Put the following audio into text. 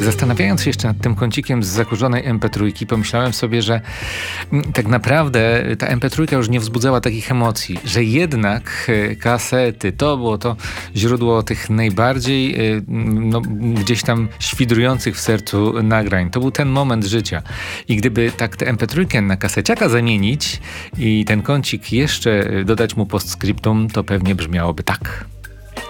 zastanawiając się jeszcze nad tym kącikiem z zakurzonej MP3, pomyślałem sobie, że tak naprawdę ta MP3 już nie wzbudzała takich emocji, że jednak kasety to było to źródło tych najbardziej gdzieś tam świdrujących w sercu nagrań. To był ten moment życia. I gdyby tak tę MP3 na kaseciaka zamienić i ten kącik jeszcze dodać mu postscriptum, to pewnie brzmiałoby tak.